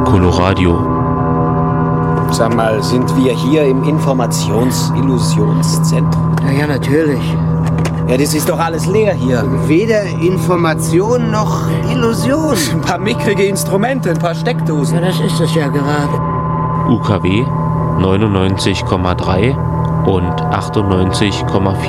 Coloradio. Sag mal, sind wir hier im Informations-Illusionszentrum? Ja, natürlich. Ja, das ist doch alles leer hier. Weder Information noch Illusion. Ein paar mickrige Instrumente, ein paar Steckdosen. Ja, das ist es ja gerade. UKW 99,3 und 98,4.